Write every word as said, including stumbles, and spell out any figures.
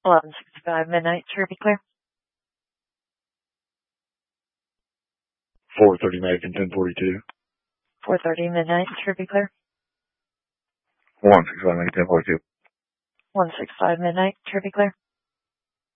eleven sixty-five midnight, sure, be clear. four thirty American ten forty-two. four thirty midnight, sure, be clear. one sixty-five American ten forty-two. one sixty-five midnight, sure, be clear.